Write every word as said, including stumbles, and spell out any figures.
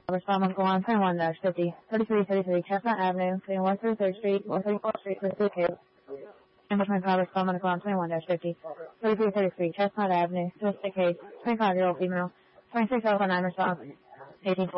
Respond Medical on twenty-one fifty, thirty-three thirty-three Chestnut Avenue, between one thirty-third Street, one thirty-fourth Street, for the case. Ambulance call Respond Medical on twenty-one fifty, thirty-three thirty-three Chestnut Avenue, domestic case, twenty-five-year-old female, twenty-six oh nine response, eighteen